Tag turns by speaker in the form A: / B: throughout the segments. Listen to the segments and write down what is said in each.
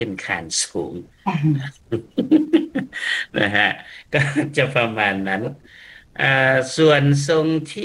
A: ขึ้นคานสูง
B: อ่า
A: นะฮะก็จะประมาณนั้นอ่าส่วนทรงที่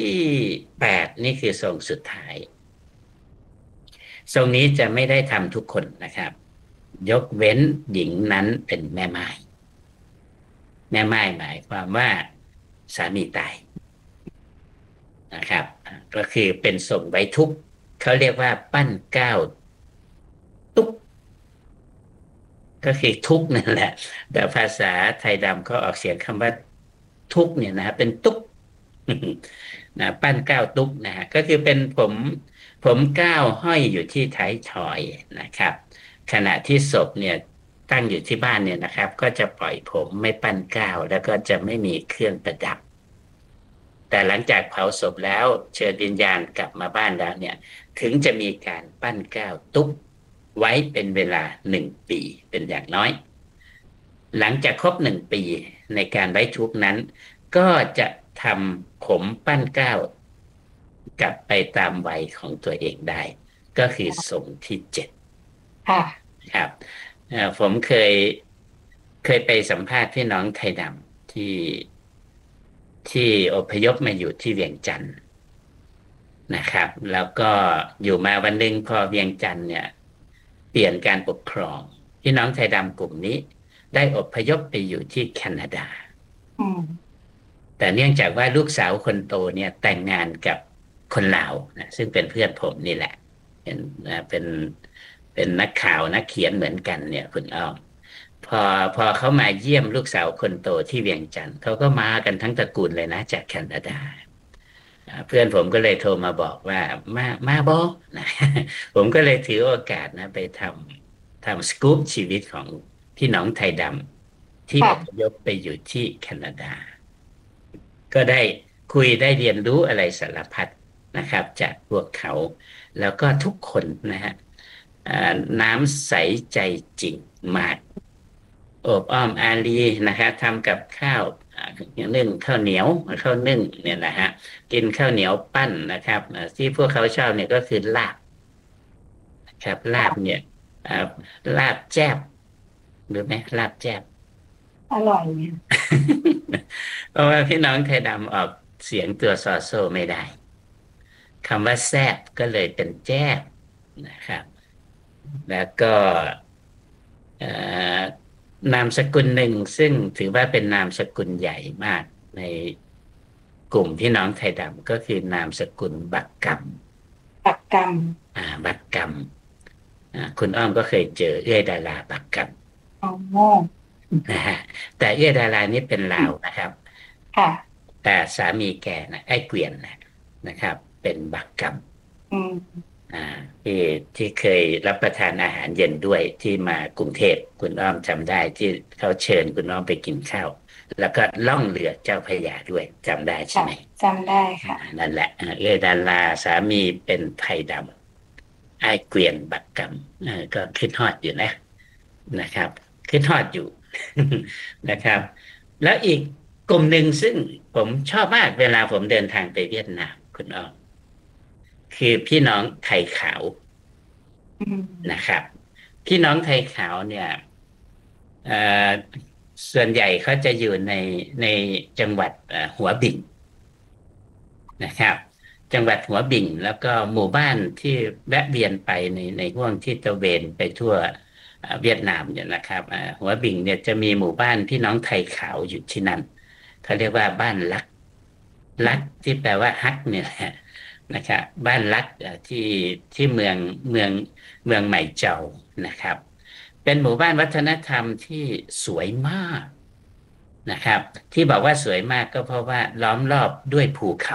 A: 8นี่คือทรงสุดท้ายทรงนี้จะไม่ได้ทำทุกคนนะครับยกเว้นหญิงนั้นเป็นแม่ไม้แม่ไม้หมายความว่าสามีตายนะครับก็คือเป็นทรงไว้ทุกข์เขาเรียกว่าปั้นเกล้าตุ๊ก ก็คือทุกข์นั่นแหละแต่ภาษาไทยดำเขาออกเสียงคำว่าทุกข์เนี่ยนะเป็นตุ๊กนะปั้นเกล้าตุ๊กนะฮะก็คือเป็นผมเกล้าห้อยอยู่ที่ท้ายทอยนะครับขณะที่ศพเนี่ยตั้งอยู่ที่บ้านเนี่ยนะครับก็จะปล่อยผมไม่ปั้นเกล้าแล้วก็จะไม่มีเครื่องประดับแต่หลังจากเผาศพแล้วเชิญวิญญาณกลับมาบ้านแล้วเนี่ยถึงจะมีการปั้นเกล้าตุ๊กไว้เป็นเวลา1 ปีเป็นอย่างน้อย หลังจากครบ1 ปีในการไว้ทุกข์นั้น ก็จะทำผมปั้นเกล้ากลับไปตามวัยของตัวเองได้ ก็คือทรงที่7
B: ค่ะ
A: ครับผมเคยไปสัมภาษณ์พี่น้องไทยดำที่อพยพมาอยู่ที่เวียงจันทร์นะครับแล้วก็อยู่มาวันหนึ่งพอเวียงจันทร์เนี่ยเปลี่ยนการปกครองพี่น้องไทยดำกลุ่มนี้ได้อพยพไปอยู่ที่แคนาดา
B: อืม
A: แต่เนื่องจากว่าลูกสาวคนโตเนี่ยแต่งงานกับคนลาวนะซึ่งเป็นเพื่อนผมนี่แหละเป็นนะเป็นนักข่าวนักเขียนเหมือนกันเนี่ยคุณอ้อมพอพอเขามาเยี่ยมลูกสาวคนโตที่เวียงจันทร์เขาก็มากันทั้งตระกูลเลยนะจากแคนาดาเพื่อนผมก็เลยโทรมาบอกว่ามาบอนะผมก็เลยถือโอกาสนะไปทำสกู๊ปชีวิตของพี่น้องไทยดำที่อพ
B: ค่ะ
A: ยพไปอยู่ที่แคนาดา ก็ได้คุยได้เรียนรู้อะไรสารพัดนะครับจากพวกเขาแล้วก็ทุกคนนะฮะน้ำใสใจจริงมากโอบอ้อมอารีนะครับทำกับข้าวอย่างนึ่งข้าวเหนียวข้าวนึ่งเนี่ยนะฮะกินข้าวเหนียวปั้นนะครับที่พวกเขาชอบเนี่ยก็คือลาบครับลาบเนี่ยอ่าลาบแจ๊บหรือไหมลาบแจ๊บ
B: อร่อยเนี่ย
A: เพราะว่าพี่น้องไทยดำออกเสียงตัวซอโซไม่ได้คำว่าแซบก็เลยเป็นแจ๊บนะครับแล้วก็เอ่อนามสกุลหนึ่งซึ่งถือว่าเป็นนามสกุลใหญ่มากในกลุ่มพี่น้องไทยดำก็คือนามสกุลบักก
B: ปักกรรม
A: ำบักกำคุณอ้อมก็เคยเจอเอื้อยดาราบักก
B: อ๋อ
A: ำนะฮะแต่เอื้อยดารานี่เป็นลาวนะครับ
B: ค่ะ
A: แต่สามีแกนะไอ้เกวียนนะครับเป็นบักกรรม
B: อืม
A: อ่าที่เคยรับประทานอาหารเย็นด้วยที่มากรุงเทพคุณอ้อมจำได้ที่เขาเชิญคุณอ้อมไปกินข้าวแล้วก็ล่องเรือเจ้าพระยาด้วยจำได้ใช่
B: ค่ะ
A: ไหม
B: จำได้ค่ะ
A: นั่นแหละเออดาราสามีเป็นไทยดำไอ้เกวียนบักกรรมก็คิดฮอดอยู่นะครับคิดฮอดอยู่นะครับแล้วอีกกลุ่มหนึ่งซึ่งผมชอบมากเวลาผมเดินทางไปเวียดนามคุณอ้อมคือพี่น้องไทยขาว
B: อืม
A: นะครับพี่น้องไทยขาวเนี่ยเอ่อส่วนใหญ่เขาจะอยู่ในจังหวัดหัวบิ่งนะครับจังหวัดหัวบิ่งแล้วก็หมู่บ้านที่แวะเวียนไปในห่วงที่ตระเวนไปทั่วเวียดนามเนี่ยนะครับหัวบิ่งเนี่ยจะมีหมู่บ้านพี่น้องไทยขาวอยู่ที่นั่นเขาเรียกว่าบ้านลักลักที่แปลว่าฮักเนี่ยแหละนะครับบ้านลักที่เมืองเมืองใหม่เจานะครับเป็นหมู่บ้านวัฒนธรรมที่สวยมากนะครับที่บอกว่าสวยมากก็เพราะว่าล้อมรอบด้วยภูเขา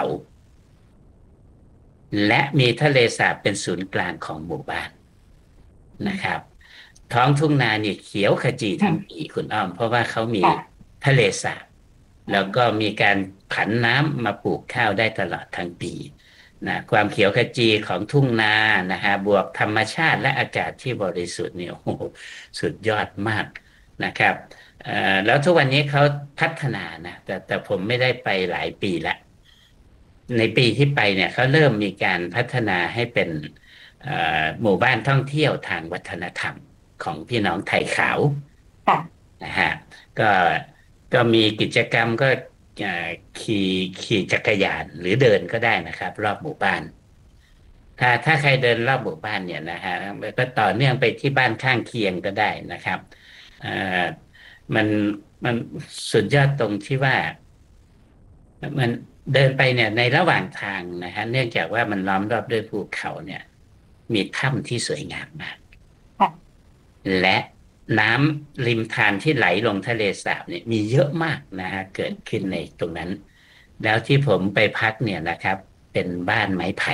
A: และมีทะเลสาบเป็นศูนย์กลางของหมู่บ้าน
B: อืม
A: นะครับท้องทุ่งนาเนี่ยเขียวขจีทั้งปีคุณอ้อมเพราะว่าเขามี
B: ค่ะ
A: ทะเลสาบแล้วก็มีการผันน้ำมาปลูกข้าวได้ตลอดทั้งปีนะความเขียวขจีของทุ่งนานะฮะบวกธรรมชาติและอากาศที่บริสุทธิ์เนี่ยโอ้โหสุดยอดมากนะครับแล้วทุกวันนี้เขาพัฒนานะแต่ผมไม่ได้ไปหลายปีละ ในปีที่ไปเนี่ยเขาเริ่มมีการพัฒนาให้เป็นหมู่บ้านท่องเที่ยวทางวัฒนธรรมของพี่น้องไทยขาว
B: ค่ะ
A: นะฮะก็ก็มีกิจกรรมก็ขี่จักรยานหรือเดินก็ได้นะครับรอบหมู่บ้าน ถ้าใครเดินรอบหมู่บ้านเนี่ยนะฮะก็ต่อเนื่องไปที่บ้านข้างเคียงก็ได้นะครับเอ่อมันมันสุดยอดตรงที่ว่ามันเดินไปเนี่ยในระหว่างทางนะฮะเนื่องจากว่ามันล้อมรอบด้วยภูเขาเนี่ยมีถ้ำที่สวยงามมาก
B: ค่ะ
A: และน้ำริมทานที่ไหลลงทะเลสาบเนี่ยมีเยอะมากนะฮะเกิดขึ้นในตรงนั้น แล้วที่ผมไปพักเนี่ยนะครับ เป็นบ้านไม้ไผ่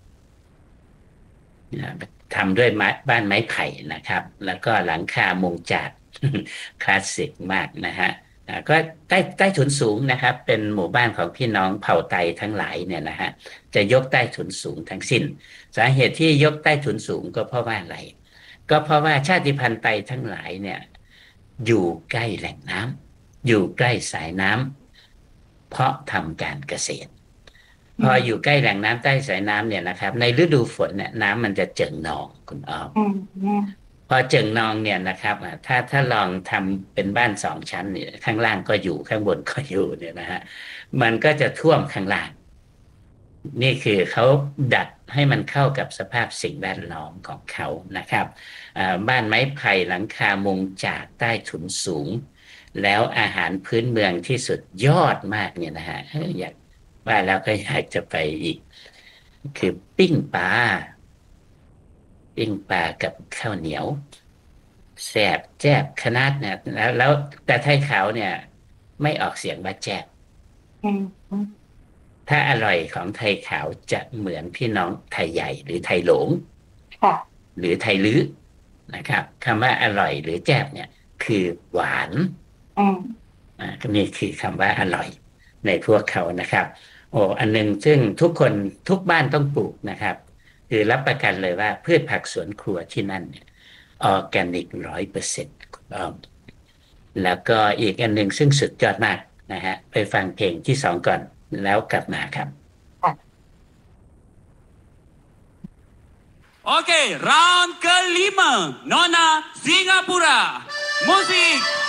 A: ทำด้วยไม้บ้านไม้ไผ่นะครับ แล้วก็หลังคามุงจากคลาสสิกมากนะฮะก็ใต้ถุนสูงนะครับ เป็นหมู่บ้านของพี่น้องเผ่าไตทั้งหลายเนี่ยนะฮะจะยกใต้ถุนสูงทั้งสิ้น สาเหตุที่ยกใต้ถุนสูงก็เพราะว่าอะไร ก็เพราะว่าชาติพันธุ์ไตทั้งหลายเนี่ยอยู่ใกล้แหล่งน้ำอยู่ใกล้สายน้ำเพราะทำการเกษตรพออยู่ใกล้แหล่งน้ำใกล้สายน้ำเนี่ยนะครับในฤดูฝนเนี่ยน้ำมันจะเจิ่งนองคุณอ้อมพอเจิ่งนองเนี่ยนะครับถ้าลองทำเป็นบ้านสองชั้นเนี่ยข้างล่างก็อยู่ข้างบนก็อยู่เนี่ยนะฮะมันก็จะท่วมข้างล่าง นี่คือเขาดัดให้มันเข้ากับสภาพสิ่งแวดล้อมของเขานะครับบ้านไม้ไผ่หลังคามุงจากใต้ถุนสูง แล้วอาหารพื้นเมืองที่สุดยอดมากเนี่ยนะฮะอยากว่าแล้วก็อยากจะไปอีก คือปิ้งปลากับข้าวเหนียวแซ่บแจ๊บขนาดเนี่ยแล้วแต่ไทยขาวเนี่ยไม่ออกเสียงว่าแจ๊บ
B: อืม
A: ถ้าอร่อยของไทยขาวจะเหมือนพี่น้องไทยใหญ่หรือไทยหลง
B: ค่ะ
A: หรือไทยลื้อนะครับคำว่าอร่อยหรือแจ่บเนี่ยคือหวาน
B: อืม
A: นี่คือคำว่าอร่อยในพวกเขานะครับโอ้อันนึงซึ่งทุกคนทุกบ้านต้องปลูกนะครับคือรับประกันเลยว่าพืชผักสวนครัวที่นั่นเนี่ยออร์แกนิก100%คุณอ้อมแล้วก็อีกอันหนึ่งซึ่งสุดยอดมากนะฮะไปฟังเพลงที่สองก่อนแล้วกลับมาครับ
B: ค่ะ
C: Oke, round kelima, Nona Singapura. Musik